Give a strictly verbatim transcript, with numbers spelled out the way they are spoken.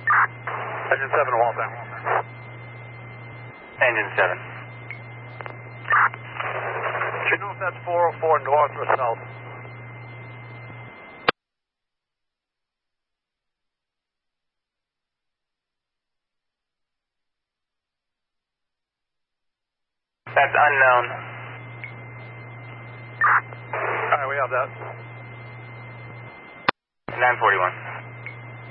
Engine seven, Waltham. Engine seven. Do you know if that's four oh four north or south? That's unknown. All right, we have that. nine forty-one.